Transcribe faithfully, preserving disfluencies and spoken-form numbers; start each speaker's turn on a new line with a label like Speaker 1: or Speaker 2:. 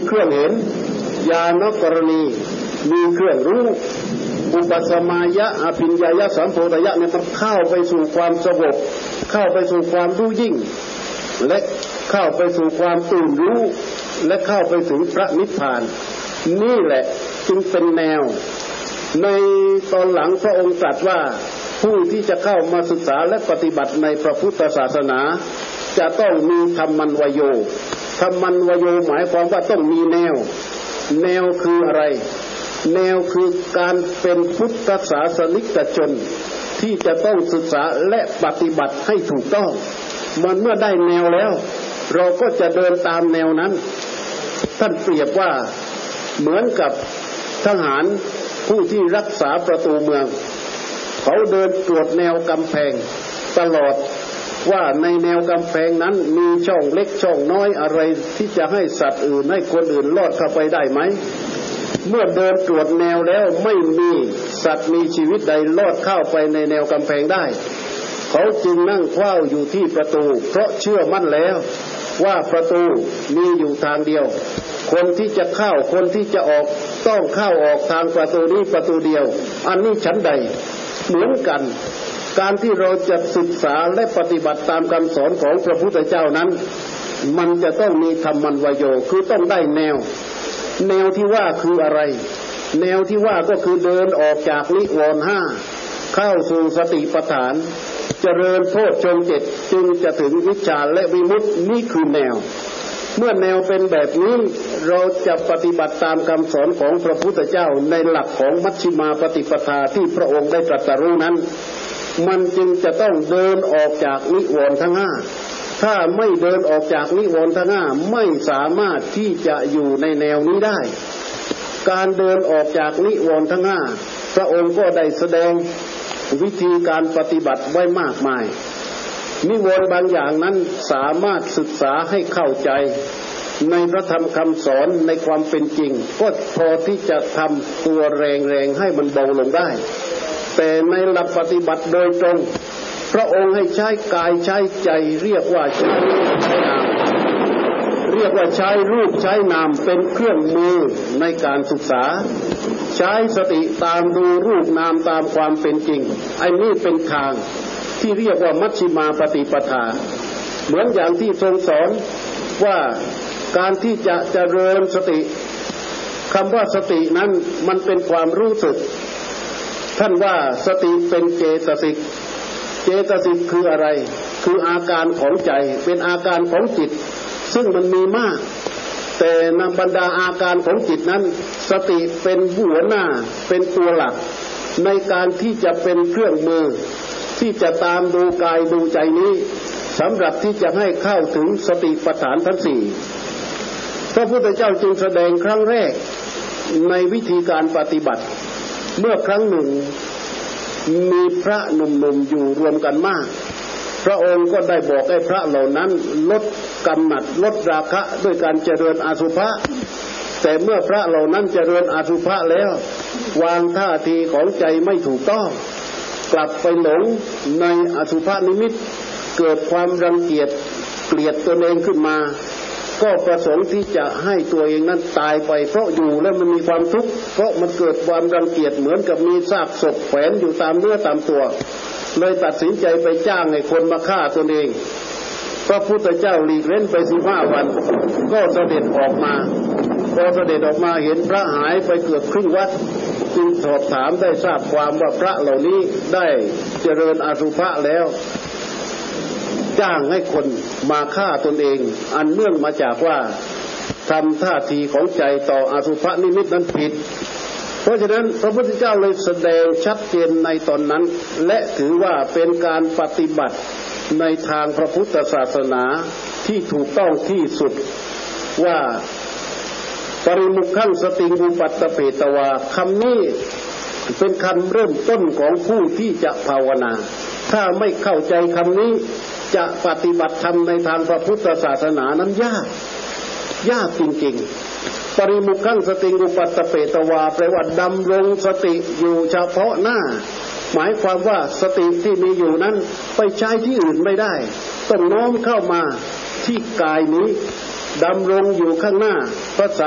Speaker 1: เครื่องเห็นญาณกรณีมีเครื่องรู้อุปสมายะอภิญญายะสัมโพธยะเนี่ยมันเข้าไปสู่ความสงบเข้าไปสู่ความรู้ยิ่งและเข้าไปสู่ความตื่นรู้และเข้าไปถึงพระนิพพานนี่แหละจึงเป็นแนวในตอนหลังพระองค์ตรัสว่าผู้ที่จะเข้ามาศึกษาและปฏิบัติในพระพุทธศาสนาจะต้องมีธรรมัญวโยธรรมัญวโยหมายความว่าต้องมีแนวแนวคืออะไรแนวคือการเป็นพุทธศาสนิกชนที่จะต้องศึกษาและปฏิบัติให้ถูกต้องมันเมื่อได้แนวแล้วเราก็จะเดินตามแนวนั้นท่านเปรียบว่าเหมือนกับทหารผู้ที่รักษาประตูเมืองเขาเดินตรวจแนวกำแพงตลอดว่าในแนวกำแพงนั้นมีช่องเล็กช่องน้อยอะไรที่จะให้สัตว์อื่นให้คนอื่นลอดเข้าไปได้ไหมเมื่อเดินตรวจแนวแล้วไม่มีสัตว์มีชีวิตใดลอดเข้าไปในแนวกำแพงได้เขาจึงนั่งเฝ้าอยู่ที่ประตูเพราะเชื่อมั่นแล้วว่าประตูมีอยู่ทางเดียวคนที่จะเข้าคนที่จะออกต้องเข้าออกทางประตูนี้ประตูเดียวอันนี้ชั้นใดเหมือนกันการที่เราจะศึกษาและปฏิบัติตามคำสอนของพระพุทธเจ้านั้นมันจะต้องมีธรรมัญวโยคือต้องได้แนวแนวที่ว่าคืออะไรแนวที่ว่าก็คือเดินออกจากนิวรณ์ห้าเข้าสู่สติปัฏฐานเจริญโพชฌงค์เจ็ดจึงจะถึงวิชชาและวิมุตตินี่คือแนวเมื่อแนวเป็นแบบนี้เราจะปฏิบัติตามคำสอนของพระพุทธเจ้าในหลักของมัชฌิมาปฏิปทาที่พระองค์ได้ตรัสรู้นั้นมันจึงจะต้องเดินออกจากนิวรณ์ทั้งห้าถ้าไม่เดินออกจากนิวรณ์ทั้งห้าไม่สามารถที่จะอยู่ในแนวนี้ได้การเดินออกจากนิวรณ์ทั้งห้าพระองค์ก็ได้แสดงวิธีการปฏิบัติไว้มากมายนิวรณ์บางอย่างนั้นสามารถศึกษาให้เข้าใจในพระธรรมคำสอนในความเป็นจริงก็พอที่จะทำตัวแรงๆให้มันเบาลงได้แต่ในหลักปฏิบัติโดยตรงพระองค์ให้ใช้กายใช้ใจเรียกว่าใช้ใช้นามเรียกว่าใช้รูปใช้นามเป็นเครื่องมือในการศึกษาใช้สติตามดูรูปนามตามความเป็นจริงไอ้นี่เป็นทางที่เรียกว่ามัชฌิมาปฏิปทาเหมือนอย่างที่ทรงสอนว่าการที่จะเจริญสติคำว่าสตินั้นมันเป็นความรู้สึกท่านว่าสติเป็นเจตสิกเจตสิกคืออะไรคืออาการของใจเป็นอาการของจิตซึ่งมันมีมากแต่ในบรรดาอาการของจิตนั้นสติเป็นหัวหน้าเป็นตัวหลักในการที่จะเป็นเครื่องมือที่จะตามดูกายดูใจนี้สำหรับที่จะให้เข้าถึงสติปัฏฐานทั้งสี่พระพุทธเจ้าจึงแสดงครั้งแรกในวิธีการปฏิบัติเมื่อครั้งหนึ่งมีพระหนุ่มๆอยู่รวมกันมากพระองค์ก็ได้บอกให้พระเหล่านั้นลดกำหนัดลดราคะด้วยการเจริญอสุภะแต่เมื่อพระเหล่านั้นเจริญอสุภะแล้ววางท่าทีของใจไม่ถูกต้องกลับไปหลงในอสุภนิมิตเกิดความรังเกียจเกลียดตนเองขึ้นมาก็ประสงค์ที่จะให้ตัวเองนั้นตายไปเพราะอยู่แล้วมันมีความทุกข์เพราะมันเกิดความรังเกียจเหมือนกับมีซากศพแขวนอยู่ตามเนื้อตามตัวเลยตัดสินใจไปจ้างให้คนมาฆ่าตนเองพระพุทธเจ้าหลีกเล่นไปสิบห้าวันก็เสด็จออกมาพอเสด็จออกมาเห็นพระหายไปเกือบครึ่งวัดจึงสอบถามได้ทราบความว่าพระเหล่านี้ได้เจริญอสุภะแล้วจ้างให้คนมาฆ่าตนเองอันเนื่องมาจากว่าทำท่าทีของใจต่ออสุภนิมิตนั้นผิดเพราะฉะนั้นพระพุทธเจ้าเลยแสดงชัดเจนในตอนนั้นและถือว่าเป็นการปฏิบัติในทางพระพุทธศาสนาที่ถูกต้องที่สุดว่าปริมุขขังสติงูปัตตเปตวาคำนี้เป็นคำเริ่มต้นของผู้ที่จะภาวนาถ้าไม่เข้าใจคำนี้จะปฏิบัติธรรมในทางพระพุทธศาสนานั้นยากยากจริงๆปริมุขขังสติงูปัตตเปตวาแปลว่าดำรงสติอยู่เฉพาะหน้าหมายความว่าสติที่มีอยู่นั้นไปใช้ที่อื่นไม่ได้ต้องน้อมเข้ามาที่กายนี้ดำรงอยู่ข้างหน้าภาษา